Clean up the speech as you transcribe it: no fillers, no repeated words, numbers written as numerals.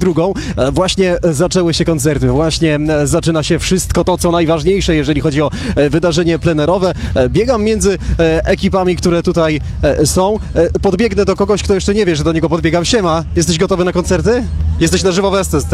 drugą. Właśnie zaczęły się koncerty, właśnie zaczyna się wszystko to, co najważniejsze, jeżeli chodzi o wydarzenie plenerowe. Biegam między ekipami, które tutaj są. Podbiegnę do kogoś, kto jeszcze nie wie, że do niego podbiegam. Siema, jesteś gotowy na koncerty? Jesteś na żywo w STS.